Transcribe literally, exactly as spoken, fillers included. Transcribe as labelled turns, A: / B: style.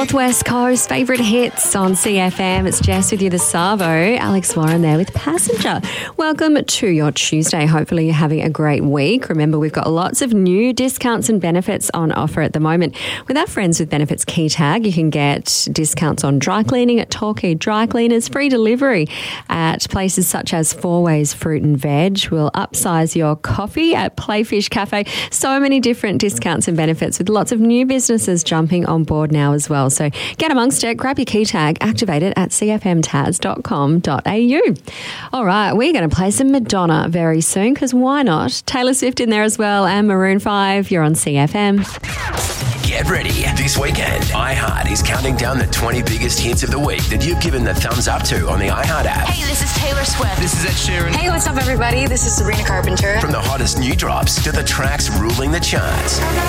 A: Northwest Coast, favourite hits on C F M. It's Jess with you, the Savo. Alex Warren there with Passenger. Welcome to your Tuesday. Hopefully you're having a great week. Remember, we've got lots of new discounts and benefits on offer at the moment. With our friends with Benefits Key Tag, you can get discounts on dry cleaning at Torquay Dry Cleaners, free delivery at places such as Four Ways Fruit and Veg. We'll upsize your coffee at Playfish Cafe. So many different discounts and benefits with lots of new businesses jumping on board now as well. So get amongst it, grab your key tag, activate it at c f m taz dot com dot a u. All right, we're going to play some Madonna very soon because why not? Taylor Swift in there as well and Maroon five. You're on C F M.
B: Get ready. This weekend, iHeart is counting down the twenty biggest hits of the week that you've given the thumbs up to on the iHeart app.
C: Hey, this is Taylor Swift.
D: This is Ed Sheeran.
C: Hey, what's up, everybody? This is Sabrina Carpenter.
B: From the hottest new drops to the tracks ruling the charts.